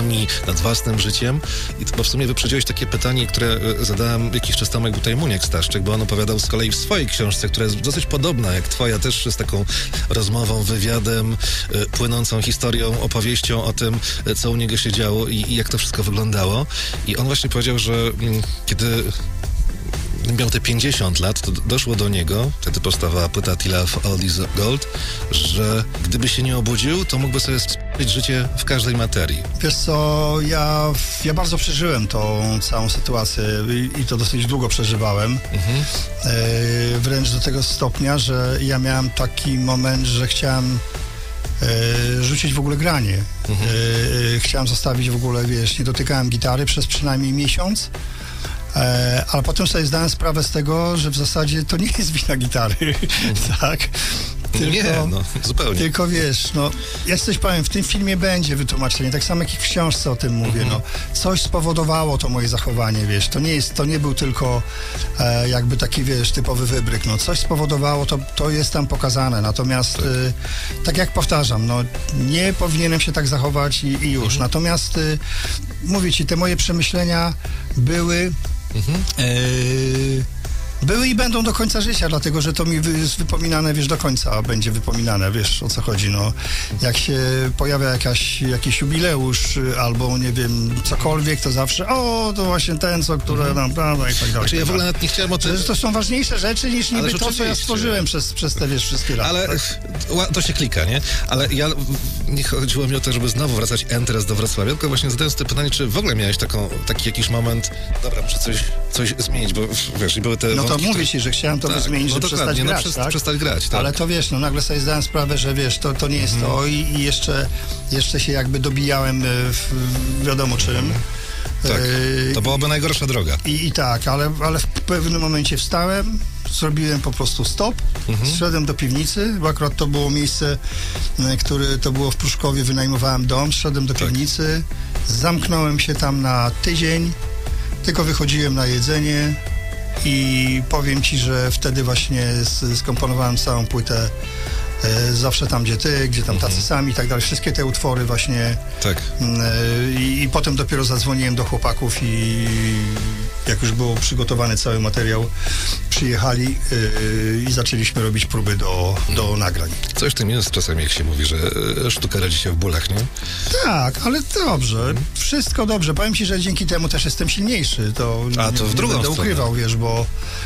innymi, nad własnym życiem. Bo w sumie wyprzedziłeś takie pytanie, które zadałem jakiś czas temu tutaj Muniek Staszczyk, bo on opowiadał z kolei w swojej książce, która jest dosyć podobna jak twoja, też z taką rozmową, wywiadem, płynącą historią, opowieścią o tym, co u niego się działo i jak to wszystko wyglądało. I on właśnie powiedział, że kiedy miał te 50 lat, to doszło do niego, wtedy powstawała płyta Till All Is Gold, że gdyby się nie obudził, to mógłby sobie spędzić życie w każdej materii. Wiesz co, ja bardzo przeżyłem tą całą sytuację i to dosyć długo przeżywałem. Wręcz do tego stopnia, że ja miałem taki moment, że chciałem rzucić w ogóle granie. Chciałem zostawić w ogóle, wiesz, nie dotykałem gitary przez przynajmniej miesiąc. Ale potem sobie zdałem sprawę z tego, że w zasadzie to nie jest wina gitary, tak? Zupełnie. Tylko wiesz, ja coś powiem, w tym filmie będzie wytłumaczenie, tak samo jak i w książce o tym mówię, coś spowodowało to moje zachowanie, wiesz, to nie był tylko jakby taki, wiesz, typowy wybryk, coś spowodowało, to jest tam pokazane, natomiast tak jak powtarzam, nie powinienem się tak zachować i już, natomiast mówię ci, te moje przemyślenia były i będą do końca życia, dlatego, że to mi jest wypominane, wiesz, do końca będzie wypominane, wiesz, o co chodzi, jak się pojawia jakiś jubileusz, albo, nie wiem, cokolwiek, to zawsze, to właśnie ten, które nam, prawda, i tak dalej. Znaczy, ja w ogóle nawet nie chciałem o tym... To są ważniejsze rzeczy, niż niby to, co ja stworzyłem przez te, wiesz, wszystkie lata. Ale to się klika, nie? Ale nie chodziło mi o to, żeby znowu wracać teraz do Wrocławia, tylko właśnie zadając to pytanie, czy w ogóle miałeś taki jakiś moment, dobra, muszę coś zmienić, bo, wiesz, i były te... to mówię ci, że chciałem to zmienić, żeby przestać grać, przestać grać, tak. Ale to wiesz, nagle sobie zdałem sprawę, że wiesz, to nie jest to i jeszcze się jakby dobijałem wiadomo czym. Tak, to byłaby najgorsza droga. I tak, ale w pewnym momencie wstałem, zrobiłem po prostu stop, zszedłem do piwnicy, bo akurat to było miejsce, które to było w Pruszkowie, wynajmowałem dom, zszedłem do piwnicy, zamknąłem się tam na tydzień, tylko wychodziłem na jedzenie. I powiem ci, że wtedy właśnie skomponowałem całą płytę Zawsze tam, gdzie ty, gdzie tam tacy sami i tak dalej. Wszystkie te utwory właśnie. Tak. I potem dopiero zadzwoniłem do chłopaków i jak już był przygotowany cały materiał, przyjechali i zaczęliśmy robić próby do nagrań. Coś w tym jest czasami, jak się mówi, że sztuka rodzi się w bólach, nie? Tak, ale dobrze. Wszystko dobrze. Powiem ci, że dzięki temu też jestem silniejszy. To w drugą będę ukrywał, wiesz, bo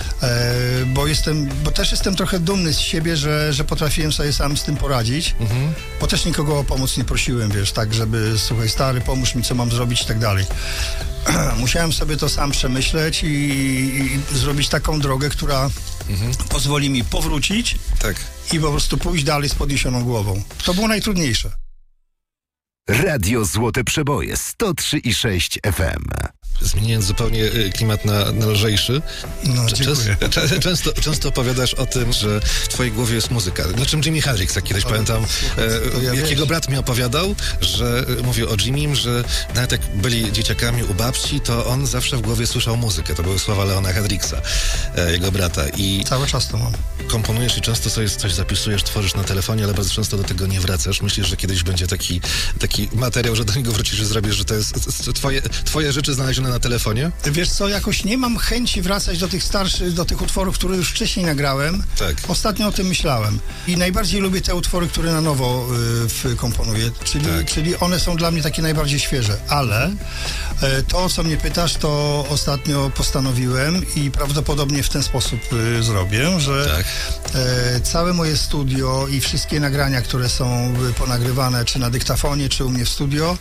też jestem trochę dumny z siebie, że potrafiłem sobie sam z tym poradzić, bo też nikogo o pomoc nie prosiłem, wiesz, tak, żeby słuchaj, stary, pomóż mi, co mam zrobić i tak dalej. Musiałem sobie to sam przemyśleć i zrobić taką drogę, która pozwoli mi powrócić i po prostu pójść dalej z podniesioną głową. To było najtrudniejsze. Radio Złote Przeboje 103,6 FM. Zmieniając zupełnie klimat na lżejszy. Dziękuję. Często opowiadasz o tym, że w twojej głowie jest muzyka. Na czym Jimi Hendrix, jak kiedyś pamiętam, jakiego brat mi opowiadał, że mówił o Jimim, że nawet jak byli dzieciakami u babci, to on zawsze w głowie słyszał muzykę. To były słowa Leona Hendrixa, jego brata. I cały czas to mam. Komponujesz i często sobie coś zapisujesz, tworzysz na telefonie, ale bardzo często do tego nie wracasz. Myślisz, że kiedyś będzie taki materiał, że do niego wrócisz i zrobisz, że to jest twoje rzeczy znalezione na telefonie? Wiesz co, jakoś nie mam chęci wracać do tych starszych, do tych utworów, które już wcześniej nagrałem. Tak. Ostatnio o tym myślałem. I najbardziej lubię te utwory, które na nowo komponuję. Czyli one są dla mnie takie najbardziej świeże. Ale to, o co mnie pytasz, to ostatnio postanowiłem i prawdopodobnie w ten sposób zrobię, że całe moje studio i wszystkie nagrania, które są ponagrywane, czy na dyktafonie, czy u mnie w studio,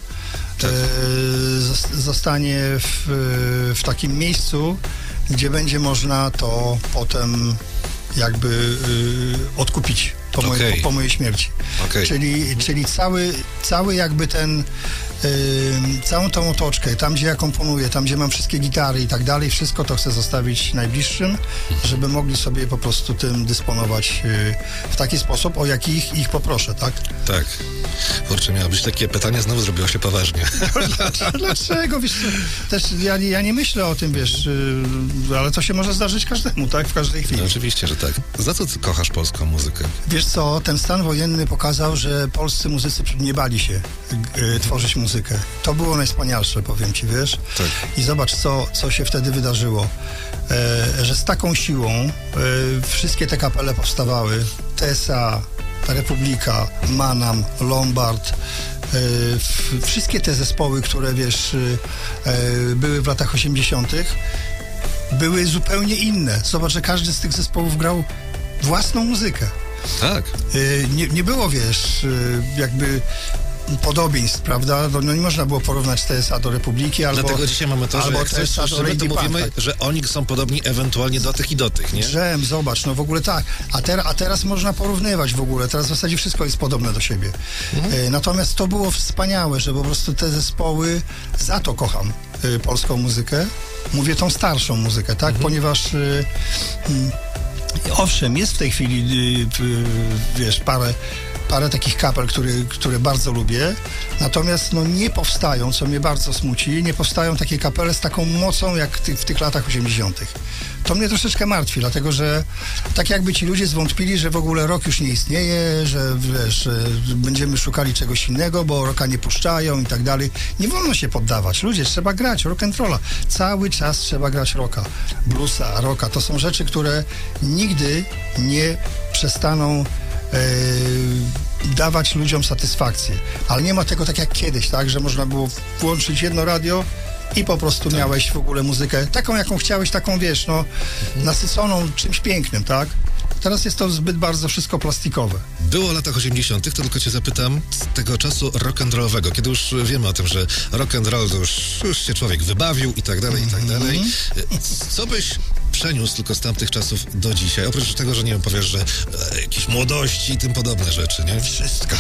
zostanie w takim miejscu, gdzie będzie można to potem jakby odkupić po mojej śmierci. Czyli cały jakby ten całą tą otoczkę, tam gdzie ja komponuję, tam gdzie mam wszystkie gitary i tak dalej, wszystko to chcę zostawić najbliższym, żeby mogli sobie po prostu tym dysponować w taki sposób, o jaki ich poproszę, tak? Tak. Kurczę, miało być takie pytanie, znowu zrobiło się poważnie. Dlaczego? Wiesz, też ja nie myślę o tym, wiesz, ale to się może zdarzyć każdemu, tak? W każdej chwili. No, oczywiście, że tak. Za co ty kochasz polską muzykę? Wiesz co, ten stan wojenny pokazał, że polscy muzycy nie bali się tworzyć muzykę. muzykę. To było najwspanialsze, powiem ci, wiesz? Tak. I zobacz, co się wtedy wydarzyło. Że z taką siłą wszystkie te kapele powstawały. TSA, Republika, Manam, Lombard, wszystkie te zespoły, które, wiesz, były w latach 80., były zupełnie inne. Zobacz, że każdy z tych zespołów grał własną muzykę. Tak. Nie było, wiesz, jakby podobieństw, prawda? No nie można było porównać TSA do Republiki albo... Dlatego dzisiaj mamy to, że jak coś słyszymy, to mówimy, że oni są podobni ewentualnie do tych i do tych, nie? Drzem, zobacz, no w ogóle tak. A teraz można porównywać w ogóle. Teraz w zasadzie wszystko jest podobne do siebie. Natomiast to było wspaniałe, że po prostu te zespoły, za to kocham polską muzykę. Mówię tą starszą muzykę, tak? Ponieważ... Owszem, jest w tej chwili, wiesz, parę takich kapel, które bardzo lubię, natomiast no, nie powstają, co mnie bardzo smuci, nie powstają takie kapele z taką mocą, jak w tych latach 80. To mnie troszeczkę martwi, dlatego że tak jakby ci ludzie zwątpili, że w ogóle rock już nie istnieje, że wiesz, będziemy szukali czegoś innego, bo rocka nie puszczają i tak dalej. Nie wolno się poddawać. Ludzie, trzeba grać rock and rolla. Cały czas trzeba grać rocka. Bluesa, rocka. To są rzeczy, które nigdy nie przestaną dawać ludziom satysfakcję. Ale nie ma tego tak jak kiedyś, tak, że można było włączyć jedno radio i po prostu miałeś w ogóle muzykę taką, jaką chciałeś, taką, wiesz, no, nasyconą czymś pięknym, tak? Teraz jest to zbyt bardzo wszystko plastikowe. Było w latach 80., to tylko cię zapytam, z tego czasu rock'n'rollowego, kiedy już wiemy o tym, że rock'n'roll to już się człowiek wybawił i tak dalej, i tak dalej. Co byś przeniósł tylko z tamtych czasów do dzisiaj? Oprócz tego, że nie wiem, powiesz, że jakieś młodości i tym podobne rzeczy, nie? Wszystko.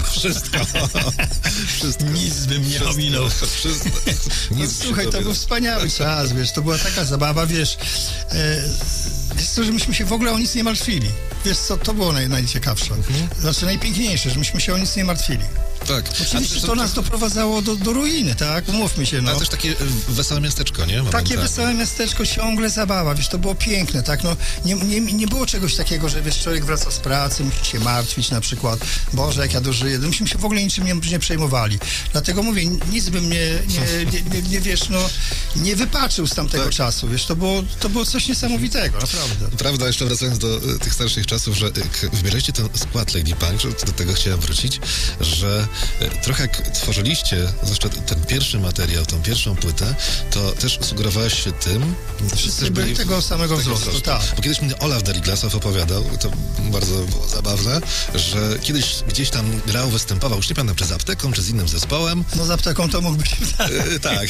Nic bym nie ominął. Nic Słuchaj, to był wspaniały czas, wiesz, to była taka zabawa, wiesz, jest to, że myśmy się w ogóle o nic nie martwili. Wiesz co, to było najciekawsze. Znaczy najpiękniejsze, że myśmy się o nic nie martwili. Tak. Oczywiście to nas doprowadzało do ruiny, tak? Umówmy się, no. Ale też takie wesołe miasteczko, nie? Takie wesołe miasteczko, ciągle zabawa, wiesz, to było piękne, tak? No, nie było czegoś takiego, że wiesz, człowiek wraca z pracy, musi się martwić na przykład, Boże, jak ja dożyję. Myśmy się w ogóle niczym nie przejmowali. Dlatego mówię, nic bym nie wiesz, no, nie wypaczył z tamtego czasu, wiesz, to było coś niesamowitego, naprawdę. Prawda, jeszcze wracając do tych starszych czasów, że jak wybieraliście ten skład Lady Punk, że do tego chciałem wrócić, że trochę jak tworzyliście, zwłaszcza ten pierwszy materiał, tą pierwszą płytę, to też sugerowałeś się tym... Wszyscy byli tego samego wzrostu, tak. Bo kiedyś mi Olaf Deriglasow opowiadał, to bardzo było zabawne, że kiedyś gdzieś tam grał, występował, już nie pamiętam, czy z Apteką, czy z innym zespołem. No z Apteką to mógł być. Tak.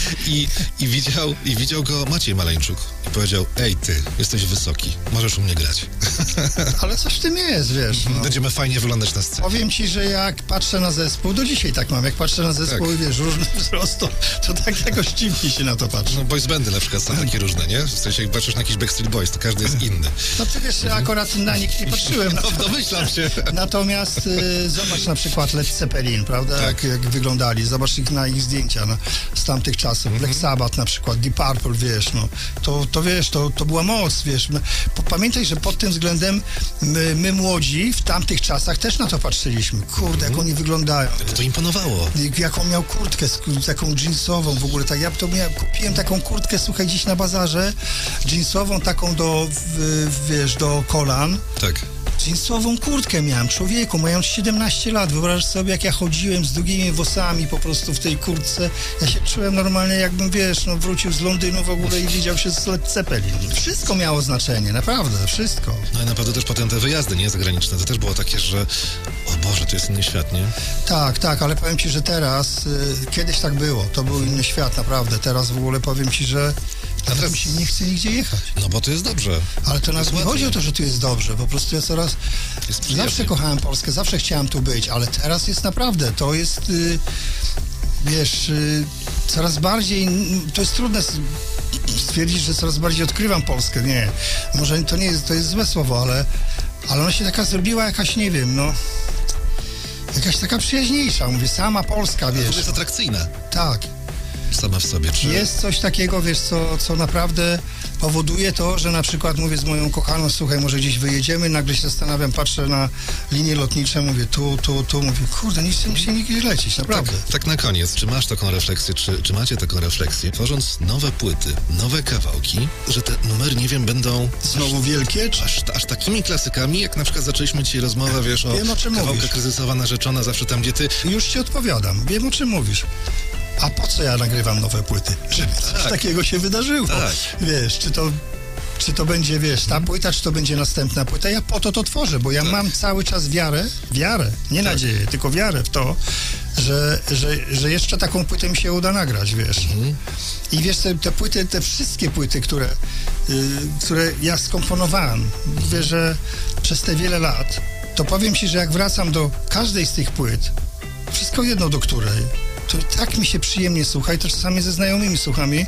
I widział go Maciej Maleńczuk i powiedział, ej ty, jesteś wysoki, możesz u mnie grać. Ale coś w tym jest, wiesz. No. Będziemy fajnie wyglądać na scenie. Powiem ci, że jak patrzę na zespół, do dzisiaj tak mam, jak patrzę na zespół i wiesz, różny wzrost, to tak jakoś dziwnie się na to patrzy. No boys bandy na przykład są takie różne, nie? W sensie jak patrzysz na jakiś Backstreet Boys, to każdy jest inny. No ty wiesz, akurat na nich nie patrzyłem. No domyślam się. Natomiast zobacz na przykład Led Zeppelin, prawda? Tak. Jak wyglądali, zobacz na ich zdjęcia z tamtych czasów. Black Sabbath na przykład, Deep Purple, wiesz, no. To wiesz, to była moc, wiesz. Pamiętaj, że pod tym względem my młodzi w tamtych czasach też na to patrzyliśmy. Kurde, jak oni wyglądają. To imponowało. Jaką miał kurtkę, taką jeansową w ogóle. Tak, kupiłem taką kurtkę, słuchaj, dziś na bazarze, jeansową taką do kolan. Tak. Jeansową kurtkę miałem, człowieku, mając 17 lat. Wyobraź sobie, jak ja chodziłem z długimi włosami po prostu w tej kurtce. Ja się czułem normalnie, jakbym, wiesz, no, wrócił z Londynu w ogóle i widział się z Led Zeppelin. Wszystko miało znaczenie, naprawdę, wszystko. No i naprawdę też potem te wyjazdy, nie, zagraniczne, to też było takie, że o Boże, to jest inny świat, nie? Tak, ale powiem ci, że teraz, kiedyś tak było, to był inny świat, naprawdę. Teraz w ogóle powiem ci, że teraz mi się nie chce nigdzie jechać. No bo to jest dobrze. Ale to nawet nie chodzi o to, że tu jest dobrze. Po prostu ja zawsze kochałem Polskę, zawsze chciałem tu być, ale teraz jest naprawdę, to jest, wiesz, coraz bardziej, to jest trudne stwierdzić, że coraz bardziej odkrywam Polskę. Nie, może to nie jest, to jest złe słowo, ale ona się taka zrobiła jakaś, nie wiem, no, jakaś taka przyjaźniejsza. Mówię, sama Polska, wiesz. To jest atrakcyjna. Tak. Sama w sobie. Jest coś takiego, wiesz, co naprawdę powoduje to, że na przykład mówię z moją kochaną, słuchaj, może gdzieś wyjedziemy, nagle się zastanawiam, patrzę na linie lotnicze, mówię tu, mówię, kurde, nie chcę mi się nigdzie lecieć, naprawdę. Tak na koniec, czy masz taką refleksję, czy macie taką refleksję, tworząc nowe płyty, nowe kawałki, że te numery, nie wiem, będą znowu wielkie? Aż takimi klasykami, jak na przykład zaczęliśmy dzisiaj rozmowę, wiesz, wiem, o czym kawałka mówisz. Kryzysowa narzeczona, zawsze tam, gdzie ty... Już ci odpowiadam, wiem, o czym mówisz. A po co ja nagrywam nowe płyty? Żeby coś takiego się wydarzyło. Tak. Wiesz, czy to będzie, wiesz, ta płyta, czy to będzie następna płyta. Ja po to tworzę, bo ja mam cały czas wiarę, nie nadzieję, tylko wiarę w to, że jeszcze taką płytę mi się uda nagrać, wiesz. I wiesz, te płyty, te wszystkie płyty, które ja skomponowałem, mówię, że przez te wiele lat, to powiem ci, że jak wracam do każdej z tych płyt, wszystko jedno do której, to tak mi się przyjemnie słucha i to czasami ze znajomymi słuchamy,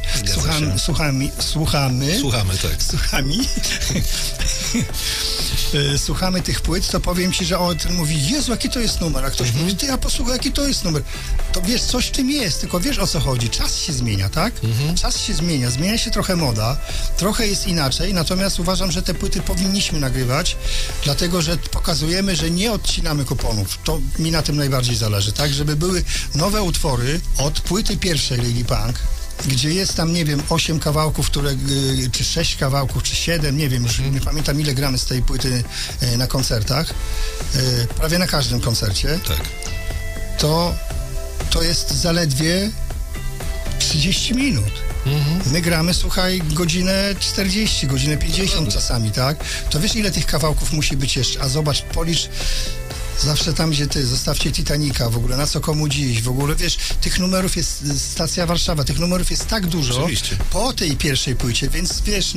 słuchamy tych płyt, to powiem ci, że ten mówi, Jezu, jaki to jest numer, a ktoś mówi, ty, a posłuchaj, jaki to jest numer. To wiesz, coś w tym jest, tylko wiesz, o co chodzi. Czas się zmienia, tak? Czas się zmienia się trochę moda, trochę jest inaczej, natomiast uważam, że te płyty powinniśmy nagrywać, dlatego, że pokazujemy, że nie odcinamy kuponów. To mi na tym najbardziej zależy, tak? Żeby były nowe utwory od płyty pierwszej Lady Punk, gdzie jest tam, nie wiem, 8 kawałków, czy 6 kawałków, czy 7, nie wiem, już nie pamiętam, ile gramy z tej płyty na koncertach, prawie na każdym koncercie, tak. To jest zaledwie 30 minut. My gramy, słuchaj, godzinę 40, godzinę 50 czasami, tak? To wiesz, ile tych kawałków musi być jeszcze, a zobacz, policz zawsze tam, gdzie ty, zostawcie Titanica, w ogóle, na co komu dziś, w ogóle, wiesz, tych numerów jest, Stacja Warszawa, tych numerów jest tak dużo. Oczywiście. Po tej pierwszej płycie, więc wiesz,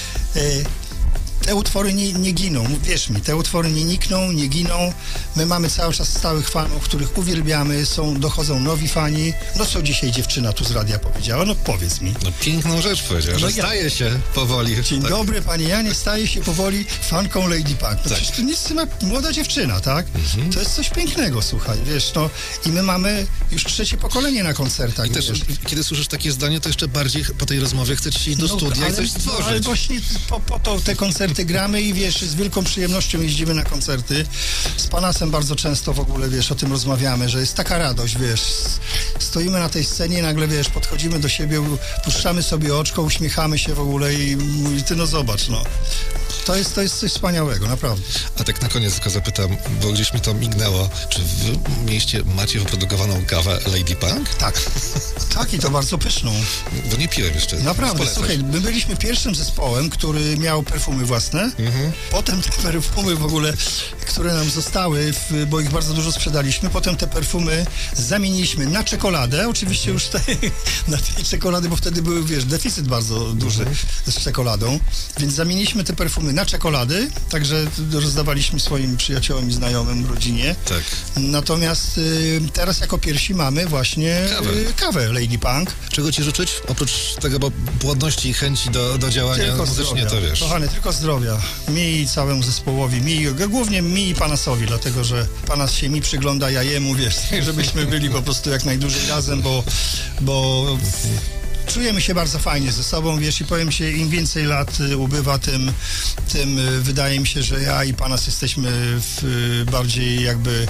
te utwory nie giną, wierz mi, te utwory nie nikną, nie giną. My mamy cały czas stałych fanów, których uwielbiamy, dochodzą nowi fani. No co dzisiaj dziewczyna tu z radia powiedziała? No powiedz mi. No piękną rzecz powiedziała, że staje się powoli. Dzień dobry, panie Janie, staje się powoli fanką Lady Punk. No przecież to nic, młoda dziewczyna, tak? To jest coś pięknego, słuchaj, wiesz, i my mamy już 3 pokolenie na koncertach. I też, kiedy słyszysz takie zdanie, to jeszcze bardziej po tej rozmowie chcesz się iść do studia i coś stworzyć. Ale właśnie po to te koncerty gramy i wiesz, z wielką przyjemnością jeździmy na koncerty. Z Panasem bardzo często w ogóle, wiesz, o tym rozmawiamy, że jest taka radość, wiesz, stoimy na tej scenie i nagle, wiesz, podchodzimy do siebie, puszczamy sobie oczko, uśmiechamy się w ogóle i ty, no zobacz, no. To jest coś wspaniałego, naprawdę. A tak na koniec tylko zapytam, bo gdzieś mi to mignęło, czy w mieście macie wyprodukowaną kawę Lady Punk? Tak. Tak, i to bardzo pyszną. Bo nie piłem jeszcze. Naprawdę, słuchaj, my byliśmy pierwszym zespołem, który miał perfumy własne. Potem te perfumy w ogóle, które nam zostały, bo ich bardzo dużo sprzedaliśmy, potem te perfumy zamieniliśmy na czekoladę. Oczywiście już na tej czekolady, bo wtedy był, wiesz, deficyt bardzo duży z czekoladą, więc zamieniliśmy te perfumy na czekolady, także rozdawaliśmy swoim przyjaciołom i znajomym, rodzinie. Tak. Natomiast teraz jako pierwsi mamy właśnie kawę Lady Punk. Czego ci życzyć? Oprócz tego, bo płodności i chęci do działania tylko muzycznie, zdrowia. To wiesz. Kochany, tylko zdrowia. Mi i całemu zespołowi, głównie mi i Panasowi, dlatego, że Panas się mi przygląda, ja jemu, wiesz, żebyśmy byli po prostu jak najdłużej razem, bo czujemy się bardzo fajnie ze sobą, wiesz, i powiem ci, im więcej lat ubywa, tym wydaje mi się, że ja i Panas jesteśmy bardziej jakby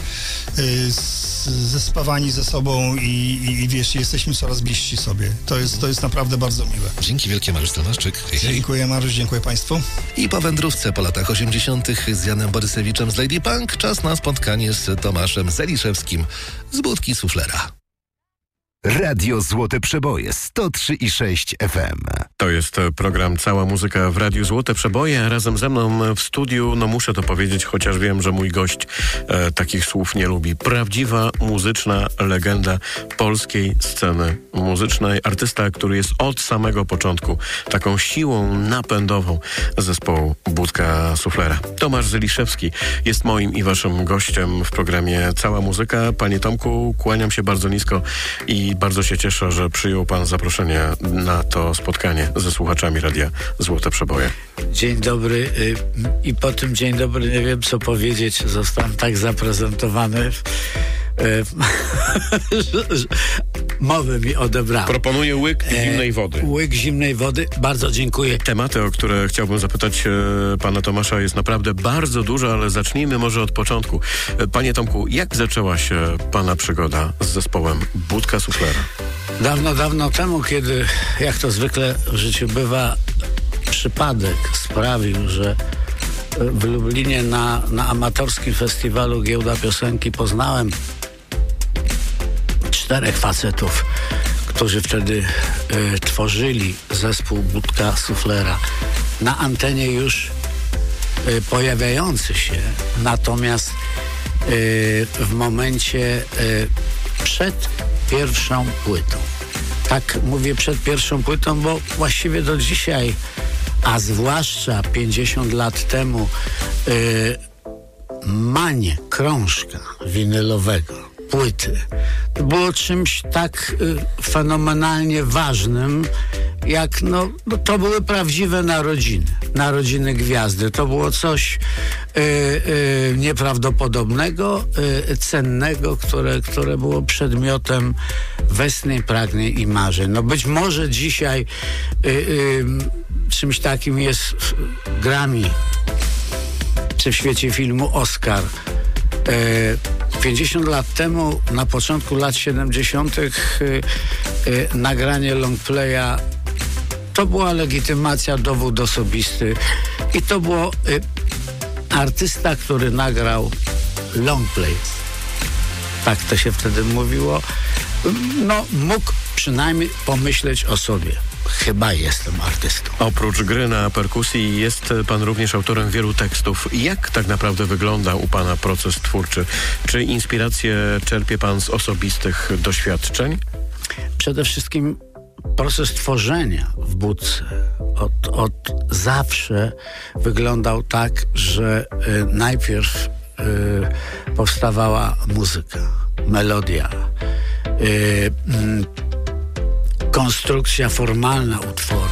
zespawani ze sobą i wiesz, jesteśmy coraz bliżsi sobie. To jest naprawdę bardzo miłe. Dzięki wielkie, Mariusz Tomaszczyk. Hej, hej. Dziękuję, Mariusz, dziękuję Państwu. I po wędrówce po latach 80. z Janem Borysewiczem z Lady Punk czas na spotkanie z Tomaszem Zeliszewskim z Budki Suflera. Radio Złote Przeboje 103,6 FM. To jest program Cała Muzyka w Radiu Złote Przeboje. Razem ze mną w studiu, no muszę to powiedzieć, chociaż wiem, że mój gość takich słów nie lubi. Prawdziwa muzyczna legenda polskiej sceny muzycznej. Artysta, który jest od samego początku taką siłą napędową zespołu Budka Suflera. Tomasz Zeliszewski jest moim i waszym gościem w programie Cała Muzyka. Panie Tomku, kłaniam się bardzo nisko i bardzo się cieszę, że przyjął pan zaproszenie na to spotkanie ze słuchaczami Radia Złote Przeboje. Dzień dobry i po tym dzień dobry nie wiem co powiedzieć. Zostałem tak zaprezentowany. mowę mi odebrał. Proponuję łyk zimnej wody. Łyk zimnej wody, bardzo dziękuję. Tematy, o które chciałbym zapytać pana Tomasza, jest naprawdę bardzo dużo, ale zacznijmy może od początku. Panie Tomku, jak zaczęła się pana przygoda z zespołem Budka Suflera? Dawno temu, kiedy, jak to zwykle w życiu bywa, przypadek sprawił, że w Lublinie na amatorskim festiwalu Giełda Piosenki poznałem 4 facetów, którzy wtedy tworzyli zespół Budka Suflera. Na antenie już pojawiający się, natomiast w momencie przed pierwszą płytą. Tak mówię przed pierwszą płytą, bo właściwie do dzisiaj, a zwłaszcza 50 lat temu, manie krążka winylowego, płyty, było czymś tak fenomenalnie ważnym, jak to były prawdziwe narodziny gwiazdy. To było coś nieprawdopodobnego, cennego, które było przedmiotem westchnień, pragnień i marzeń. No być może dzisiaj czymś takim jest Grammy, czy w świecie filmu Oscar. 50 lat temu, na początku lat 70. Nagranie longplaya to była legitymacja, dowód osobisty i to było artysta, który nagrał longplay. Tak to się wtedy mówiło. Mógł przynajmniej pomyśleć o sobie. Chyba jestem artystą. Oprócz gry na perkusji jest pan również autorem wielu tekstów. Jak tak naprawdę wygląda u pana proces twórczy? Czy inspirację czerpie pan z osobistych doświadczeń? Przede wszystkim proces tworzenia w Budce od zawsze wyglądał tak, że najpierw powstawała muzyka, melodia, konstrukcja formalna utworu,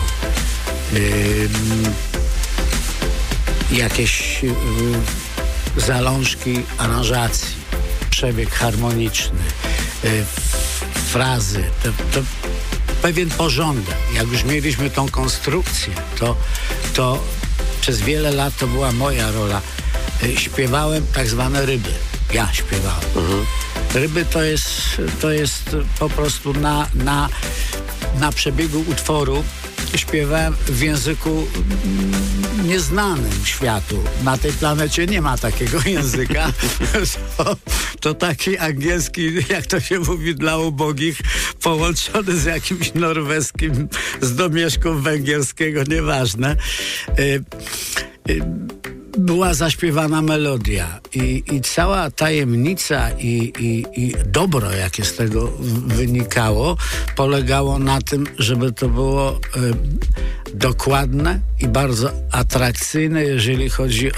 jakieś zalążki aranżacji, przebieg harmoniczny, frazy, to pewien porządek. Jak już mieliśmy tą konstrukcję, to przez wiele lat to była moja rola. Śpiewałem tak zwane ryby. Ja śpiewałem. Ryby to jest po prostu na przebiegu utworu śpiewałem w języku nieznanym światu. Na tej planecie nie ma takiego języka. To taki angielski, jak to się mówi, dla ubogich, połączony z jakimś norweskim, z domieszką węgierskiego, nieważne. Była zaśpiewana melodia i cała tajemnica i dobro, jakie z tego wynikało, polegało na tym, żeby to było dokładne i bardzo atrakcyjne, jeżeli chodzi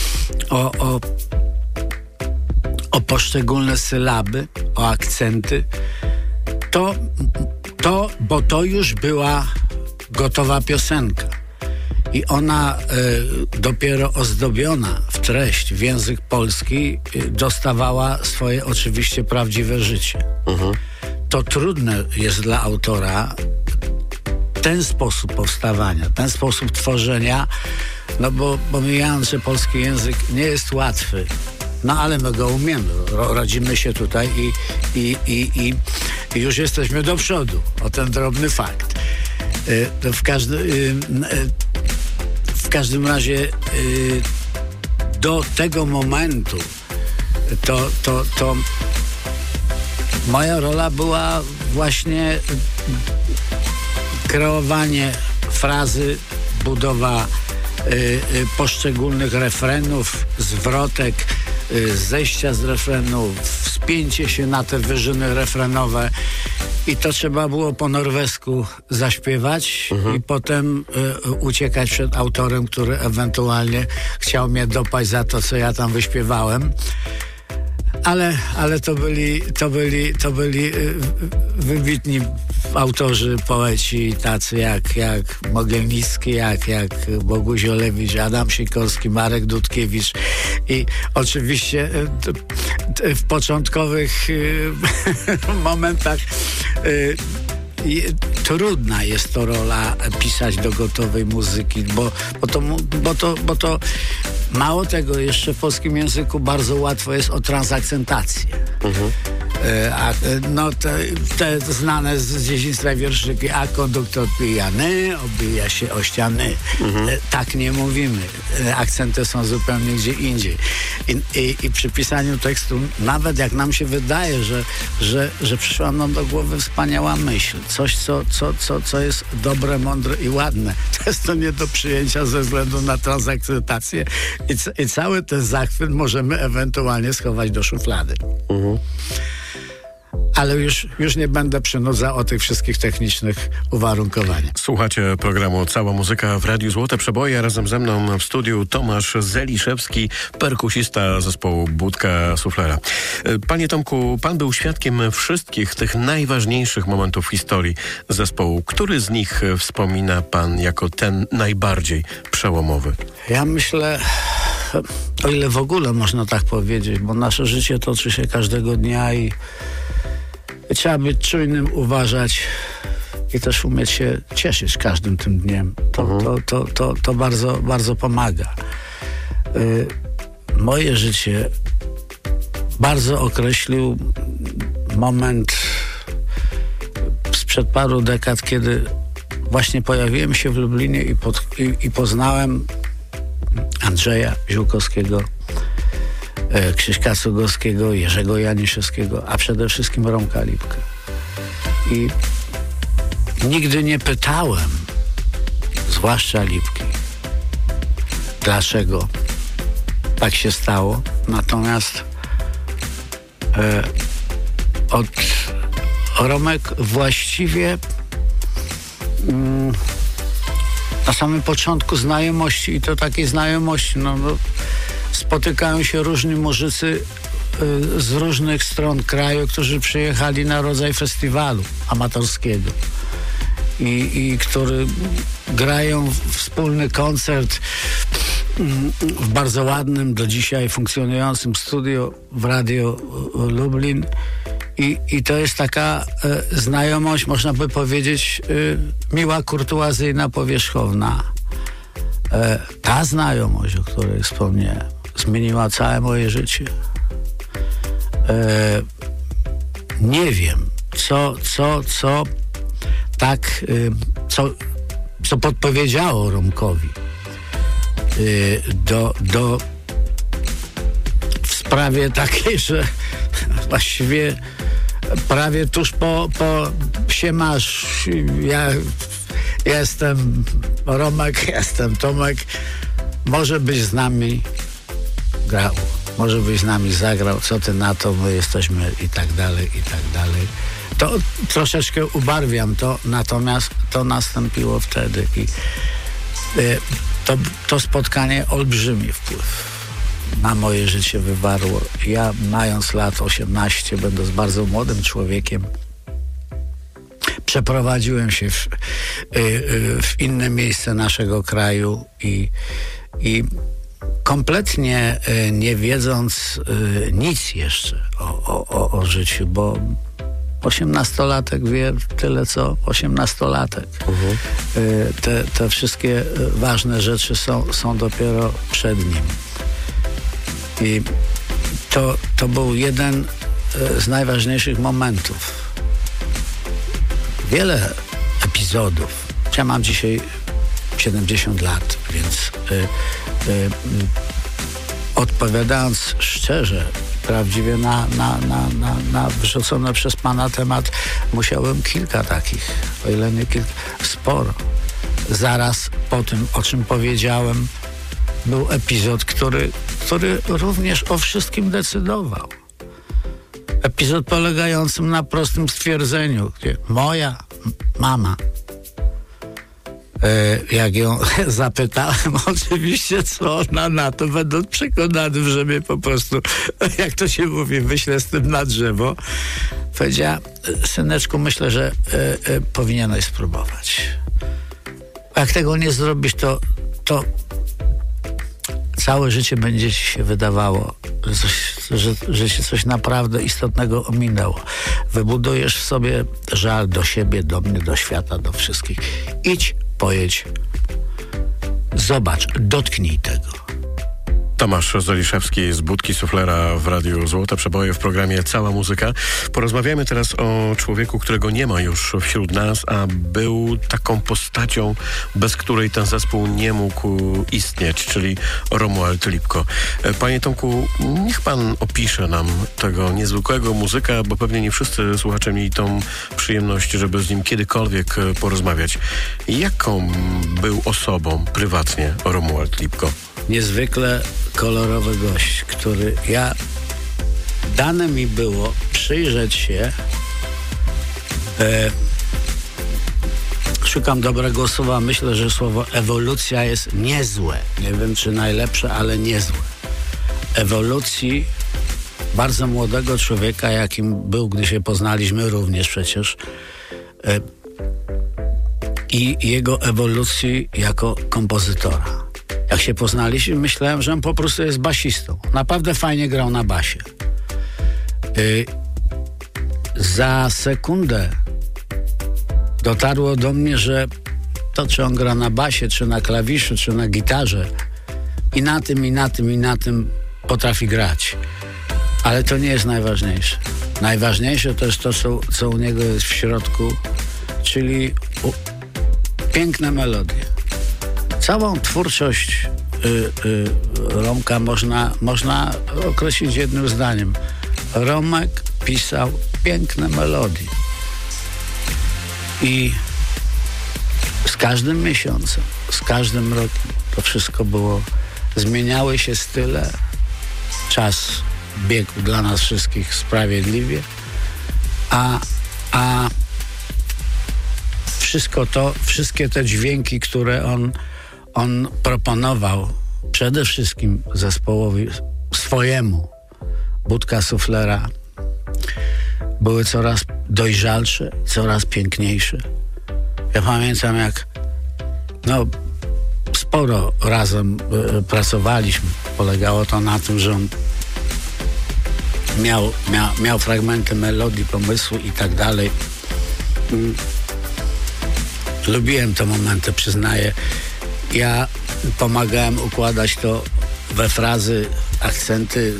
o poszczególne sylaby, o akcenty. Bo to już była gotowa piosenka. I ona dopiero ozdobiona w treść, w język polski, dostawała swoje oczywiście prawdziwe życie. To trudne jest dla autora ten sposób powstawania, ten sposób tworzenia, bo pomijając, że polski język nie jest łatwy, ale my go umiemy. Rodzimy się tutaj i już jesteśmy do przodu. O ten drobny fakt. W każdym razie do tego momentu to moja rola była właśnie kreowanie frazy, budowa poszczególnych refrenów, zwrotek, zejścia z refrenu, wspięcie się na te wyżyny refrenowe. I to trzeba było po norwesku zaśpiewać i potem uciekać przed autorem, który ewentualnie chciał mnie dopaść za to, co ja tam wyśpiewałem. Ale to byli wybitni autorzy, poeci, tacy jak Mogilnicki, jak Boguś Olewicz, Adam Sikorski, Marek Dudkiewicz i oczywiście w początkowych momentach trudna jest to rola pisać do gotowej muzyki, bo to mało tego, jeszcze w polskim języku bardzo łatwo jest o transakcentację. Te znane z dzieciństwa wierszyki, a konduktor pijany obija się o ściany. Tak nie mówimy. Akcenty są zupełnie gdzie indziej. I przy pisaniu tekstu, nawet jak nam się wydaje, że przyszła nam do głowy wspaniała myśl, coś, co jest dobre, mądre i ładne, to jest to nie do przyjęcia ze względu na transakcentację i cały ten zachwyt możemy ewentualnie schować do szuflady. Ale już nie będę przynudzał o tych wszystkich technicznych uwarunkowaniach. Słuchacie programu Cała Muzyka w Radiu Złote Przeboje. Razem ze mną w studiu Tomasz Zeliszewski, perkusista zespołu Budka Suflera. Panie Tomku, pan był świadkiem wszystkich tych najważniejszych momentów w historii zespołu. Który z nich wspomina pan jako ten najbardziej przełomowy? Ja myślę, o ile w ogóle można tak powiedzieć, bo nasze życie toczy się każdego dnia i trzeba być czujnym, uważać i też umieć się cieszyć każdym tym dniem. To bardzo, bardzo pomaga. Moje życie bardzo określił moment sprzed paru dekad, kiedy właśnie pojawiłem się w Lublinie i poznałem Andrzeja Ziółkowskiego, Krzyśka Cugowskiego, Jerzego Janiszewskiego, a przede wszystkim Romka Lipkę. I nigdy nie pytałem, zwłaszcza Lipki, dlaczego tak się stało. Natomiast Romek właściwie na samym początku znajomości, i to takiej znajomości, spotykają się różni muzycy z różnych stron kraju, którzy przyjechali na rodzaj festiwalu amatorskiego i który grają wspólny koncert w bardzo ładnym, do dzisiaj funkcjonującym studio w Radio Lublin i to jest taka znajomość, można by powiedzieć, miła, kurtuazyjna, powierzchowna. Ta znajomość, o której wspomniałem, zmieniła całe moje życie. Nie wiem, co podpowiedziało Romkowi w sprawie takiej, że właściwie prawie tuż po siemasz, ja jestem Romek, jestem Tomek, może byś z nami grał, może byś z nami zagrał, co ty na to, my jesteśmy i tak dalej. To troszeczkę ubarwiam to, natomiast to nastąpiło wtedy i to spotkanie olbrzymi wpływ na moje życie wywarło. Ja, mając lat 18, będąc bardzo młodym człowiekiem, przeprowadziłem się w inne miejsce naszego kraju i kompletnie nie wiedząc nic jeszcze o życiu, bo 18-latek wie tyle, co 18-latek. Te wszystkie ważne rzeczy są dopiero przed nim. I to był jeden z najważniejszych momentów. Wiele epizodów. Ja mam dzisiaj 70 lat, więc odpowiadając szczerze, prawdziwie na wyrzucony przez pana temat, musiałem kilka takich, o ile nie kilka, sporo. Zaraz po tym, o czym powiedziałem, był epizod, który również o wszystkim decydował. Epizod polegający na prostym stwierdzeniu, gdzie moja mama Jak ją zapytałem oczywiście, co ona na to, będąc przekonany, że mnie po prostu, jak to się mówi, wyślę z tym na drzewo, powiedziała: syneczku, myślę, że powinieneś spróbować. Jak tego nie zrobisz, to całe życie będzie ci się wydawało, że się coś naprawdę istotnego ominęło. Wybudujesz w sobie żal do siebie, do mnie, do świata, do wszystkich. Idź, pojedź, zobacz, dotknij tego. Tomasz Zaliszewski z Budki Suflera w Radiu Złote Przeboje w programie Cała Muzyka. Porozmawiamy teraz o człowieku, którego nie ma już wśród nas, a był taką postacią, bez której ten zespół nie mógł istnieć, czyli Romuald Lipko. Panie Tomku, niech pan opisze nam tego niezwykłego muzyka, bo pewnie nie wszyscy słuchacze mieli tą przyjemność, żeby z nim kiedykolwiek porozmawiać. Jaką był osobą prywatnie Romuald Lipko? Niezwykle kolorowy gość, który dane mi było przyjrzeć się, szukam dobrego słowa, myślę, że słowo ewolucja jest niezłe, nie wiem czy najlepsze, ale niezłe. Ewolucji bardzo młodego człowieka, jakim był, gdy się poznaliśmy również przecież, i jego ewolucji jako kompozytora. Jak się poznaliśmy, myślałem, że on po prostu jest basistą. Naprawdę fajnie grał na basie. Za sekundę dotarło do mnie, że to, czy on gra na basie, czy na klawiszu, czy na gitarze, i na tym potrafi grać. Ale to nie jest najważniejsze. Najważniejsze to jest to, co u niego jest w środku, czyli piękne melodie. Całą twórczość Romka można określić jednym zdaniem. Romek pisał piękne melodie. I z każdym miesiącem, z każdym rokiem to wszystko było, zmieniały się style, czas biegł dla nas wszystkich sprawiedliwie, a wszystko to, wszystkie te dźwięki, które on proponował przede wszystkim zespołowi swojemu, Budka Suflera, były coraz dojrzalsze, coraz piękniejsze. Ja pamiętam, jak sporo razem pracowaliśmy. Polegało to na tym, że on miał fragmenty melodii, pomysłu i tak dalej. Lubiłem te momenty, przyznaję. Ja pomagałem układać to we frazy, akcenty.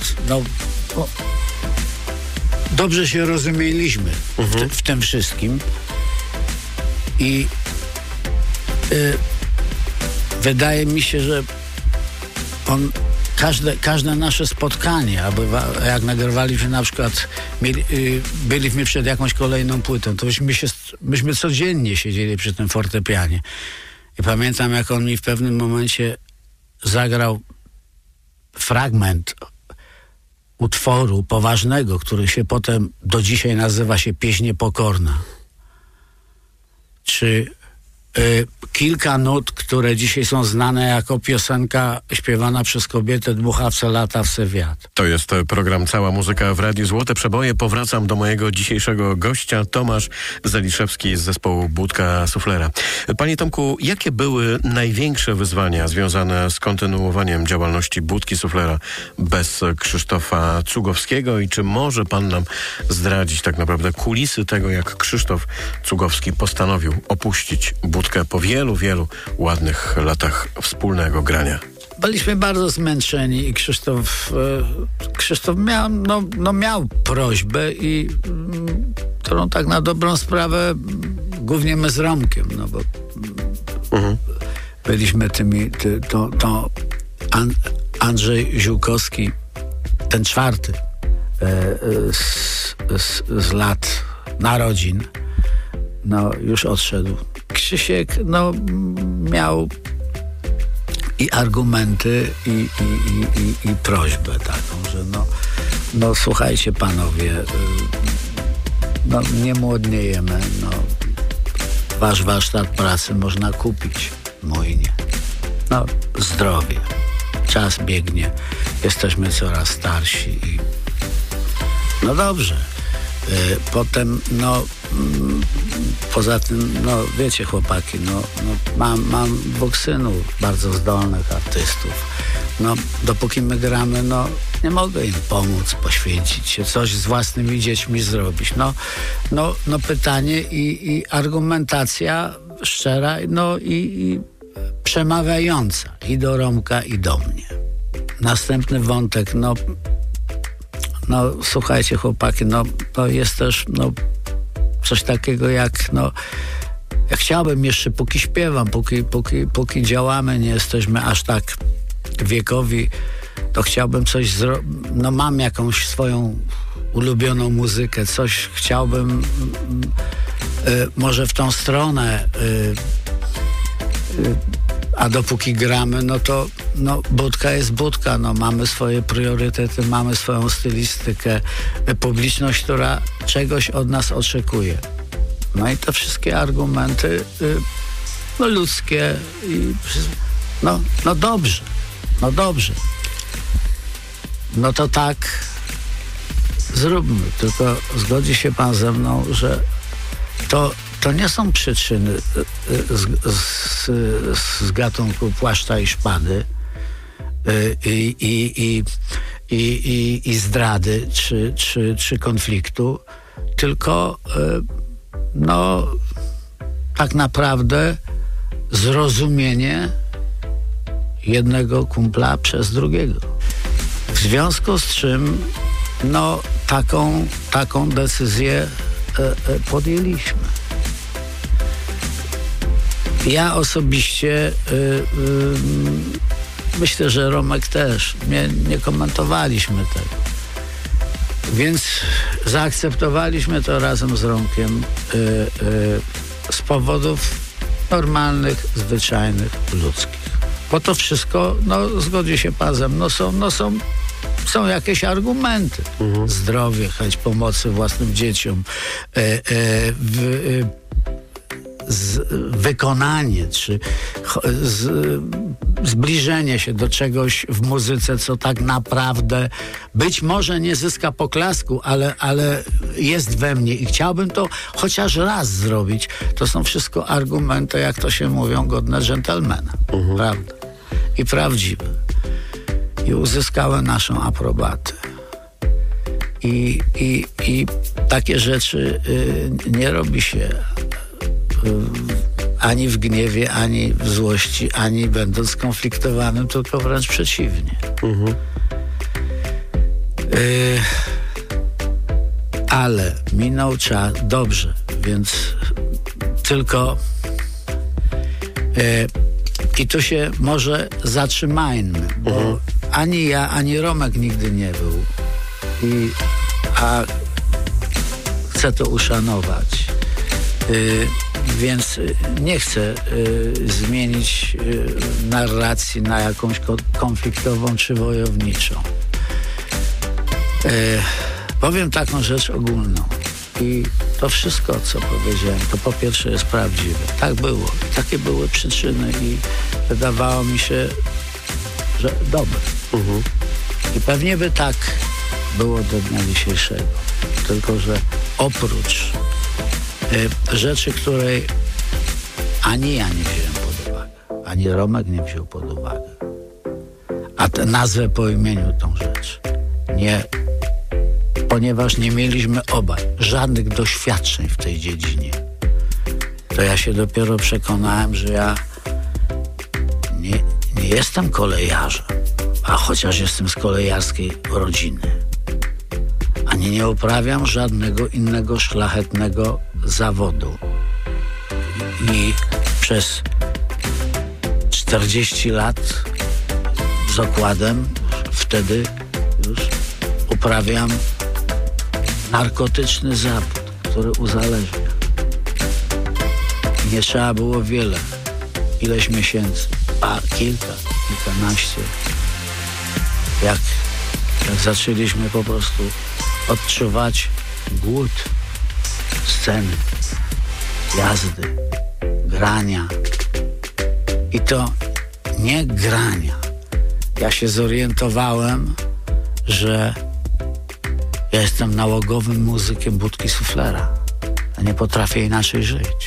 Dobrze się rozumieliśmy w tym wszystkim. I wydaje mi się, że on każde nasze spotkanie, jak nagrywaliśmy na przykład, byliśmy przed jakąś kolejną płytą, to myśmy codziennie siedzieli przy tym fortepianie. I pamiętam, jak on mi w pewnym momencie zagrał fragment utworu poważnego, który się potem do dzisiaj nazywa się Pieśń Niepokorna. Czy kilka nut, które dzisiaj są znane jako piosenka śpiewana przez kobietę Dmuchawce lata w se wiatr. To jest program Cała Muzyka w Radiu Złote Przeboje. Powracam do mojego dzisiejszego gościa, Tomasz Zaliszewski z zespołu Budka Suflera. Panie Tomku, jakie były największe wyzwania związane z kontynuowaniem działalności Budki Suflera bez Krzysztofa Cugowskiego i czy może pan nam zdradzić tak naprawdę kulisy tego, jak Krzysztof Cugowski postanowił opuścić Budkę po wielu, wielu ładnych latach wspólnego grania? Byliśmy bardzo zmęczeni i Krzysztof miał prośbę, którą tak na dobrą sprawę głównie my z Romkiem, bo byliśmy Andrzej Ziółkowski, ten czwarty z lat narodzin, już odszedł. Krzysiek miał i argumenty i prośbę taką, że słuchajcie panowie, nie młodniejemy, wasz warsztat pracy można kupić, mój nie. No, zdrowie. Czas biegnie, jesteśmy coraz starsi i no dobrze. Potem, poza tym, wiecie chłopaki, mam dwóch synów, bardzo zdolnych artystów. Dopóki my gramy, nie mogę im pomóc, poświęcić się, coś z własnymi dziećmi zrobić. Pytanie i argumentacja szczera, i przemawiająca i do Romka, i do mnie. Następny wątek, słuchajcie chłopaki, to jest też coś takiego jak ja chciałbym jeszcze, póki śpiewam, póki działamy, nie jesteśmy aż tak wiekowi, to chciałbym coś mam jakąś swoją ulubioną muzykę, coś chciałbym może w tą stronę, a dopóki gramy, to budka jest budka, mamy swoje priorytety, mamy swoją stylistykę, publiczność, która czegoś od nas oczekuje. I te wszystkie argumenty ludzkie i dobrze. To tak zróbmy, tylko zgodzi się pan ze mną, że to nie są przyczyny z gatunku płaszcza i szpady i zdrady czy konfliktu, tylko tak naprawdę zrozumienie jednego kumpla przez drugiego. W związku z czym taką decyzję podjęliśmy. Ja osobiście myślę, że Romek też. Nie komentowaliśmy tego. Więc zaakceptowaliśmy to razem z Romkiem z powodów normalnych, zwyczajnych, ludzkich. Bo to wszystko, zgodzi się pan ze mną, są jakieś argumenty. Zdrowie, chęć pomocy własnym dzieciom, wykonanie, czy zbliżenie się do czegoś w muzyce, co tak naprawdę być może nie zyska poklasku, ale jest we mnie i chciałbym to chociaż raz zrobić. To są wszystko argumenty, jak to się mówią, godne dżentelmena. Prawda? I prawdziwe. I uzyskały naszą aprobatę. I takie rzeczy nie robi się ani w gniewie, ani w złości, ani będąc skonfliktowanym, tylko wręcz przeciwnie. Ale minął czas, dobrze, więc tylko i tu się może zatrzymajmy, bo ani ja, ani Romek nigdy nie był. A chcę to uszanować. Więc nie chcę zmienić narracji na jakąś konfliktową czy wojowniczą. Powiem taką rzecz ogólną. I to wszystko, co powiedziałem, to po pierwsze jest prawdziwe. Tak było. I takie były przyczyny i wydawało mi się, że dobre. I pewnie by tak było do dnia dzisiejszego. Tylko że oprócz rzeczy, której ani ja nie wziąłem pod uwagę, ani Romek nie wziął pod uwagę, a nazwę po imieniu tą rzecz. Nie, ponieważ nie mieliśmy obaj żadnych doświadczeń w tej dziedzinie, to ja się dopiero przekonałem, że ja nie jestem kolejarzem, a chociaż jestem z kolejarskiej rodziny, ani nie uprawiam żadnego innego szlachetnego zawodu. I przez 40 lat z okładem wtedy już uprawiam narkotyczny zawód, który uzależnia. Nie trzeba było wiele, ileś miesięcy, kilkanaście. Jak zaczęliśmy po prostu odczuwać głód sceny, jazdy, grania. I to nie grania. Ja się zorientowałem, że ja jestem nałogowym muzykiem budki suflera. Ja nie potrafię inaczej żyć.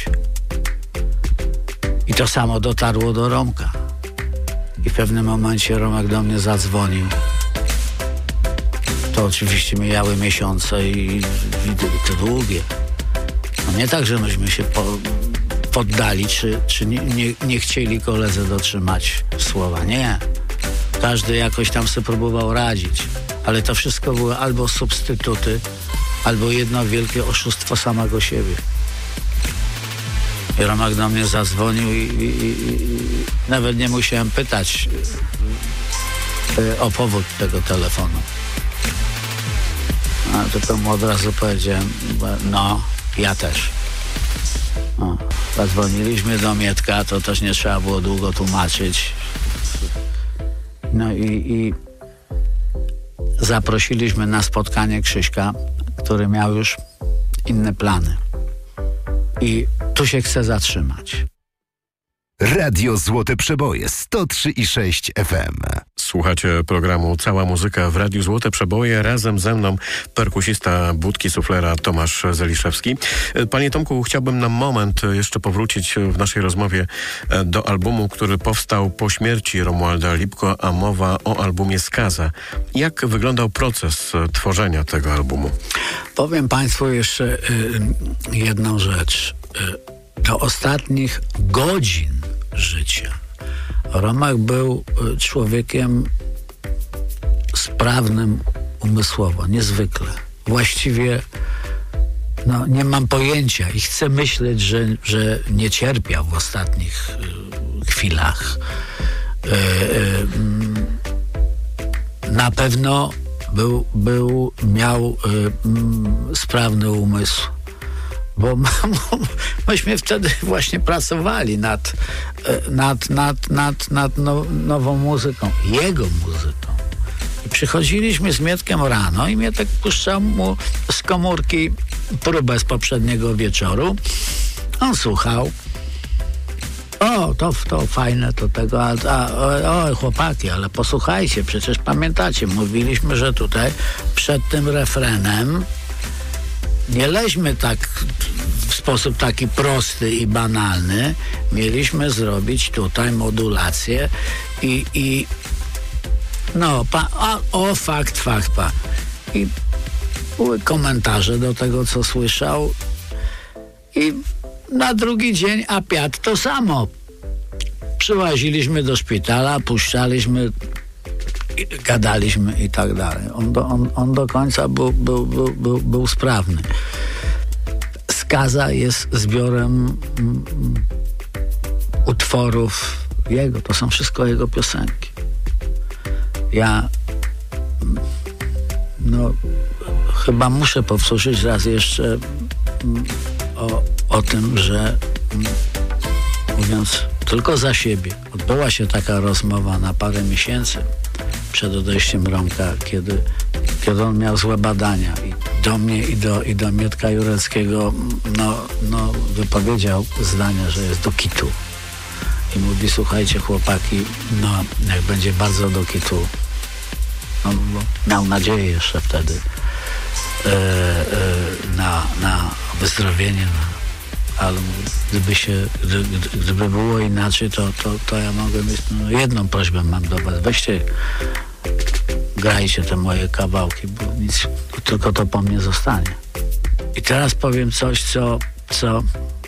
I to samo dotarło do Romka. I w pewnym momencie Romek do mnie zadzwonił. To oczywiście mijały miesiące i to długie. No nie tak, że myśmy się poddali, czy nie chcieli koledze dotrzymać słowa. Nie. Każdy jakoś tam sobie próbował radzić. Ale to wszystko były albo substytuty, albo jedno wielkie oszustwo samego siebie. I Romek do mnie zadzwonił i nawet nie musiałem pytać o powód tego telefonu. A tylko mu od razu powiedziałem, no, ja też. No, zadzwoniliśmy do Mietka, to też nie trzeba było długo tłumaczyć. No i zaprosiliśmy na spotkanie Krzyśka, który miał już inne plany. I tu się chce zatrzymać. Radio Złote Przeboje 103,6 FM. Słuchacie programu Cała Muzyka w Radiu Złote Przeboje. Razem ze mną perkusista budki suflera Tomasz Zeliszewski. Panie Tomku, chciałbym na moment jeszcze powrócić w naszej rozmowie do albumu, który powstał po śmierci Romualda Lipko, a mowa o albumie Skaza. Jak wyglądał proces tworzenia tego albumu? Powiem Państwu jeszcze jedną rzecz. Do ostatnich godzin życia Romek był człowiekiem sprawnym umysłowo, niezwykle. Właściwie nie mam pojęcia i chcę myśleć, że nie cierpiał w ostatnich chwilach. Na pewno miał sprawny umysł. Bo myśmy wtedy właśnie pracowali nad nową muzyką, jego muzyką. I przychodziliśmy z Mietkiem rano i Mietek puszczał mu z komórki próbę z poprzedniego wieczoru. On słuchał. O, to fajne, to tego, o, chłopaki, ale posłuchajcie, przecież pamiętacie, mówiliśmy, że tutaj przed tym refrenem nie leźmy tak w sposób taki prosty i banalny. Mieliśmy zrobić tutaj modulację i fakt. I były komentarze do tego, co słyszał. I na drugi dzień apiat to samo. Przyłaziliśmy do szpitala, puszczaliśmy, gadaliśmy i tak dalej. On do końca był sprawny. Skaza jest zbiorem utworów jego. To są wszystko jego piosenki. Ja chyba muszę powtórzyć raz jeszcze o tym, że mówiąc tylko za siebie, odbyła się taka rozmowa na parę miesięcy przed odejściem Romka, kiedy on miał złe badania i do mnie i do Mietka Jureckiego wypowiedział zdania, że jest do kitu. I mówi, słuchajcie chłopaki, jak będzie bardzo do kitu, bo miał nadzieję jeszcze wtedy na wyzdrowienie, ale gdyby było inaczej, to ja mogę mieć jedną prośbę mam do was, weźcie, grajcie te moje kawałki, bo nic, tylko to po mnie zostanie. I teraz powiem coś, co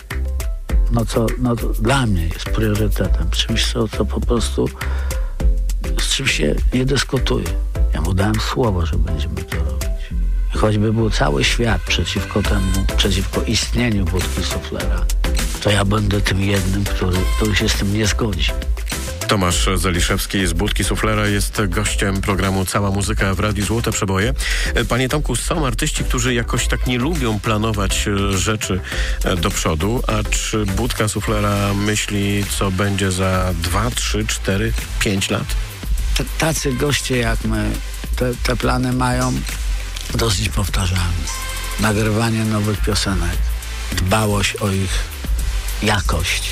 dla mnie jest priorytetem, czymś, co po prostu z czym się nie dyskutuje. Ja mu dałem słowo, że będziemy to robić. I choćby był cały świat przeciwko istnieniu budki suflera, to ja będę tym jednym, który się z tym nie zgodzi. Tomasz Zeliszewski z budki suflera jest gościem programu Cała Muzyka w Radiu Złote Przeboje. Panie Tomku, są artyści, którzy jakoś tak nie lubią planować rzeczy do przodu, a czy budka suflera myśli, co będzie za 2, 3, 4, 5 lat? Tacy goście jak my te plany mają dosyć powtarzalne. Nagrywanie nowych piosenek, dbałość o ich jakość.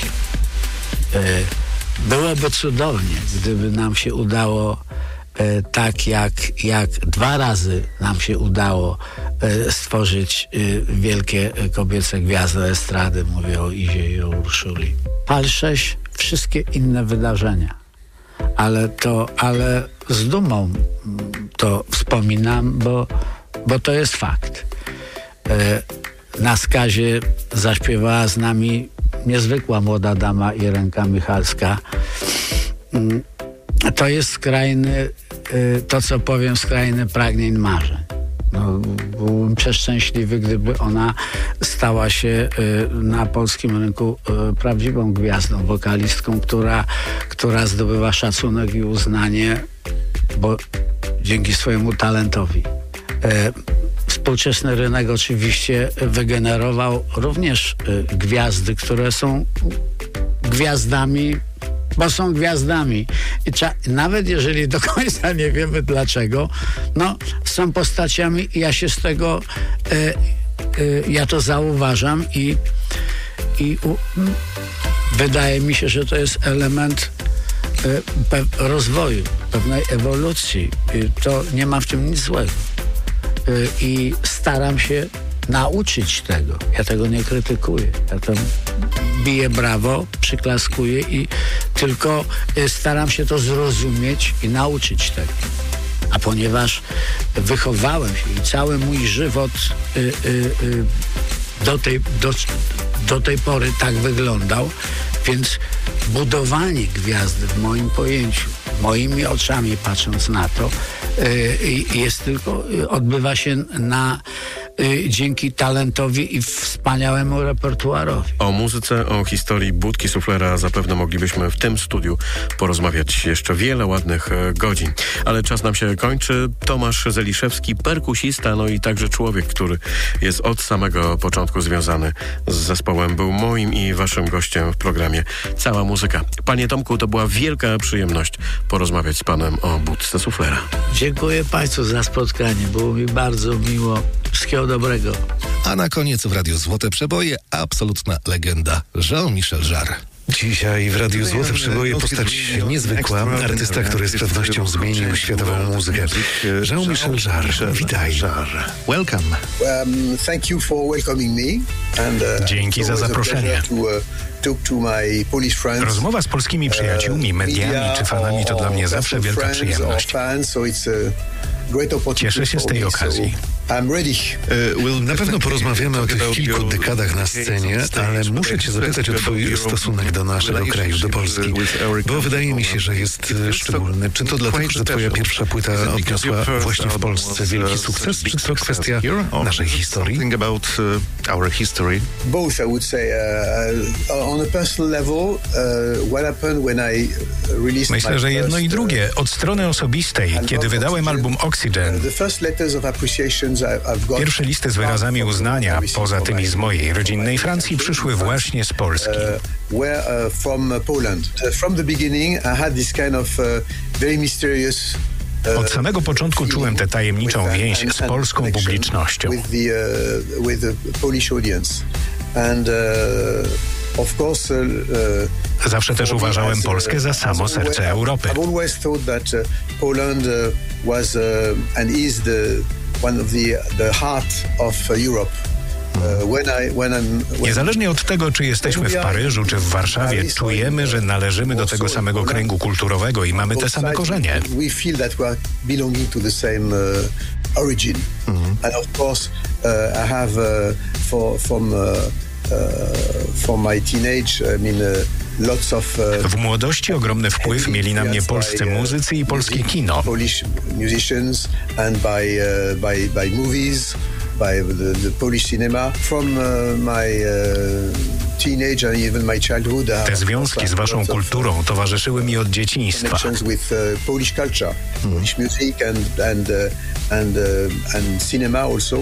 Byłoby cudownie, gdyby nam się udało tak jak 2 razy nam się udało stworzyć wielkie kobiece gwiazdy estrady, mówię o Izie i o Urszuli. PAL 6, wszystkie inne wydarzenia. Ale z dumą to wspominam, bo to jest fakt. Na skazie zaśpiewała z nami niezwykła młoda dama Irenka Michalska. To jest skrajny, to co powiem, skrajny pragnień marzeń. Byłbym przeszczęśliwy, gdyby ona stała się na polskim rynku prawdziwą gwiazdą, wokalistką, która zdobywa szacunek i uznanie, bo dzięki swojemu talentowi. Współczesny rynek oczywiście wygenerował również gwiazdy, które są gwiazdami, bo są gwiazdami. I nawet jeżeli do końca nie wiemy dlaczego, są postaciami i ja się z tego, ja to zauważam i wydaje mi się, że to jest element rozwoju, pewnej ewolucji. To nie ma w tym nic złego. I staram się nauczyć tego. Ja tego nie krytykuję. Ja to biję brawo, przyklaskuję i tylko staram się to zrozumieć i nauczyć tego. A ponieważ wychowałem się i cały mój żywot do tej pory tak wyglądał, więc budowanie gwiazdy w moim pojęciu, moimi oczami patrząc na to, jest tylko, odbywa się dzięki talentowi i wspaniałemu repertuarowi. O muzyce, o historii Budki Suflera zapewne moglibyśmy w tym studiu porozmawiać jeszcze wiele ładnych godzin. Ale czas nam się kończy. Tomasz Zeliszewski, perkusista, i także człowiek, który jest od samego początku związany z zespołem, był moim i waszym gościem w programie Cała Muzyka. Panie Tomku, to była wielka przyjemność porozmawiać z panem o Budce Suflera. Dziękuję państwu za spotkanie. Było mi bardzo miło. Wszystkiego dobrego. A na koniec w Radiu Złote Przeboje absolutna legenda Jean-Michel Jarre. Dzisiaj w Radiu Złote Przeboje postać niezwykła, artysta, który z pewnością zmienił światową muzykę. Jean-Michel Jarre, witaj. Welcome. Thank you for welcoming me. Dzięki za zaproszenie. Rozmowa z polskimi przyjaciółmi, mediami czy fanami to dla mnie zawsze wielka przyjemność. Cieszę się z tej okazji. Na pewno porozmawiamy o tych kilku dekadach na scenie, ale muszę cię zapytać o twój stosunek do naszego kraju, do Polski, bo wydaje mi się, że jest szczególny. Czy to dlatego, że twoja pierwsza płyta odniosła właśnie w Polsce wielki sukces, czy to kwestia naszej historii? Both, I would say. On a personal level, what happened when I released Myślę, że jedno i drugie. Od strony osobistej, kiedy wydałem album Oxygen, pierwsze listy z wyrazami uznania, poza tymi z mojej rodzinnej Francji, przyszły właśnie z Polski. Od samego początku czułem tę tajemniczą więź z polską publicznością. Zawsze też uważałem Polskę za samo serce Europy. Niezależnie od tego, czy jesteśmy w Paryżu, czy w Warszawie, czujemy, że należymy do tego samego kręgu kulturowego i mamy te same korzenie. W młodości ogromny wpływ mieli na mnie polscy muzycy i polskie kino. By the Polish cinema from my teenage and even my childhood. Te związki z waszą kulturą towarzyszyły mi od dzieciństwa. With Polish culture, Polish music and cinema also.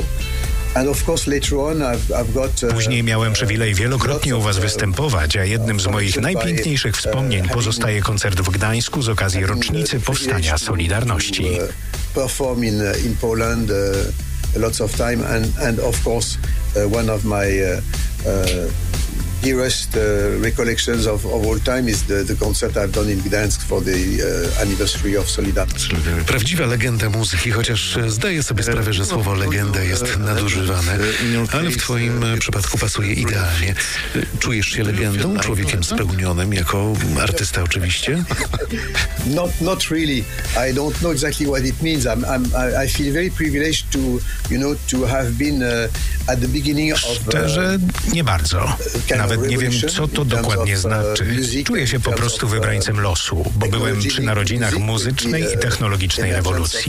Później miałem przywilej wielokrotnie u was występować, a jednym z moich najpiękniejszych wspomnień pozostaje koncert w Gdańsku z okazji rocznicy powstania Solidarności. Perform in Poland lots of time and of course one of my dearest recollections of all time is the concert I've done in Gdańsk for the anniversary of Solidarność. Prawdziwa legenda muzyki, chociaż zdaję sobie sprawę, że słowo legenda jest nadużywane, ale w twoim przypadku pasuje idealnie. Czujesz się legendą, człowiekiem spełnionym, jako artysta oczywiście? Not really. I don't know exactly what it means. I feel very privileged to have been at the beginning of... Szczerze, nie bardzo. Nawet nie wiem, co to dokładnie znaczy. Czuję się po prostu wybrańcem losu, bo byłem przy narodzinach muzycznej i technologicznej rewolucji.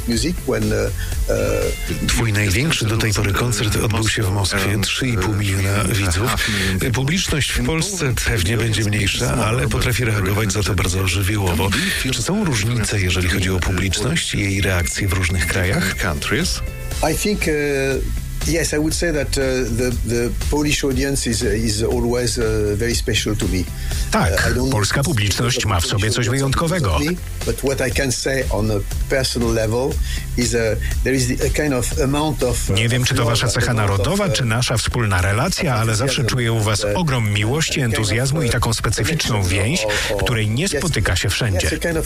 Twój największy do tej pory koncert odbył się w Moskwie, 3,5 miliona widzów. Publiczność w Polsce pewnie będzie mniejsza, ale potrafi reagować za to bardzo żywiołowo. Czy są różnice, jeżeli chodzi o publiczność i jej reakcje w różnych krajach? I think yes, I would say that the Polish audience is always very special to me. Tak, polska publiczność ma w sobie coś wyjątkowego. But what I can say on a personal level is there is a kind of amount of... Nie wiem, czy to wasza cecha narodowa, czy nasza wspólna relacja, ale zawsze czuję u was ogrom miłości, entuzjazmu i taką specyficzną więź, której nie spotyka się wszędzie.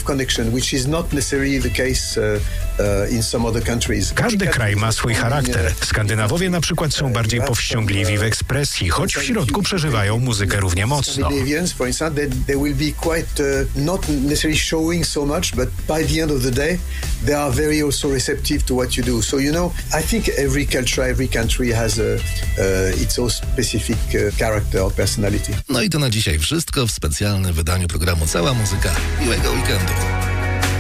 Każdy kraj ma swój charakter. Skandynawowie na przykład są bardziej powściągliwi w ekspresji, choć w środku przeżywają muzykę równie mocno. Much, but by the end of the day, they are very also receptive to what you do. So, I think every culture, every country has its own specific character or personality. No i to na dzisiaj wszystko w specjalnym wydaniu programu Cała Muzyka. Miłego weekendu.